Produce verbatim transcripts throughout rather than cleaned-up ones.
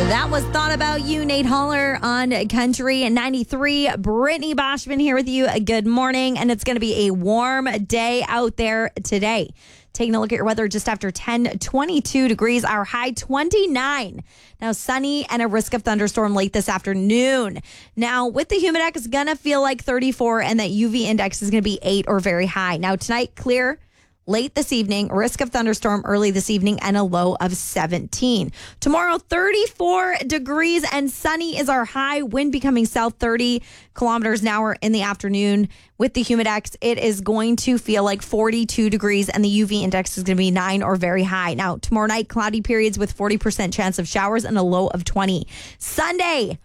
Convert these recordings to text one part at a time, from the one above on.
That was Thought About You, Nate Holler on Country and ninety-three. Brittany Boschman here with you. Good morning, and it's going to be a warm day out there today. Taking a look at your weather just after ten, twenty-two degrees, our high twenty-nine. Now sunny and a risk of thunderstorm late this afternoon. Now with the Humidex, it's going to feel like thirty-four, and that U V index is going to be eight or very high. Now tonight, clear. Late this evening, risk of thunderstorm early this evening, and a low of seventeen. Tomorrow, thirty-four degrees and sunny is our high. Wind becoming south thirty kilometers an hour in the afternoon. With the Humidex, it is going to feel like forty-two degrees, and the U V index is going to be nine or very high. Now, tomorrow night, cloudy periods with forty percent chance of showers and a low of twenty. Sunday,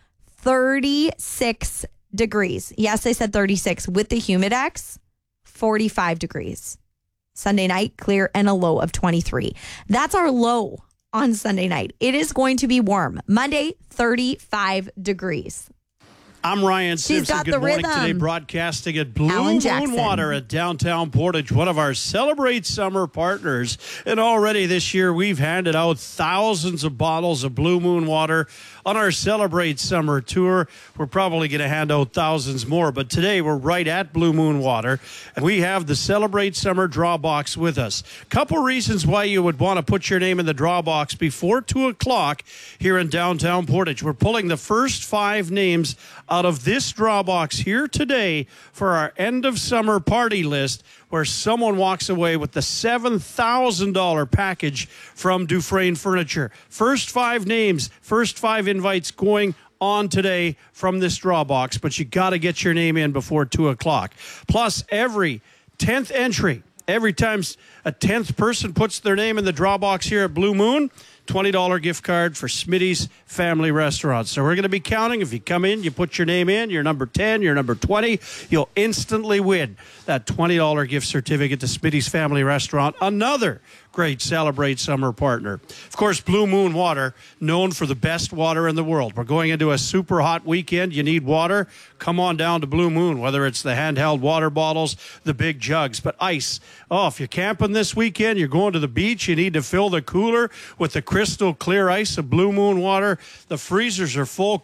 thirty-six degrees. Yes, I said thirty-six. With the Humidex, forty-five degrees. Sunday night, clear and a low of twenty-three. That's our low on Sunday night. It is going to be warm. Monday, thirty-five degrees. I'm Ryan She's Simpson. got Good the morning rhythm. today, broadcasting at Blue Alan Moon Jackson. Water at downtown Portage, one of our Celebrate Summer partners. And already this year, we've handed out thousands of bottles of Blue Moon Water on our Celebrate Summer tour. We're probably going to hand out thousands more, but today we're right at Blue Moon Water, and we have the Celebrate Summer draw box with us. Couple reasons why you would want to put your name in the draw box before two o'clock here in downtown Portage. We're pulling the first five names out of this draw box here today for our end of summer party list, where someone walks away with the seven thousand dollars package from Dufresne Furniture. First five names, first five invites going on today from this draw box, but you got to get your name in before two o'clock. Plus, every tenth entry, every time a tenth person puts their name in the draw box here at Blue Moon, twenty dollars gift card for Smitty's Family Restaurant. So we're going to be counting. If you come in, you put your name in, you're number ten, you're number twenty, you'll instantly win that twenty dollars gift certificate to Smitty's Family Restaurant, another great Celebrate Summer partner. Of course, Blue Moon Water, known for the best water in the world. We're going into a super hot weekend. You need water? Come on down to Blue Moon, whether it's the handheld water bottles, the big jugs, but ice. Oh, if you're camping this weekend, you're going to the beach, you need to fill the cooler with the crystal clear ice of Blue Moon Water. The freezers are full.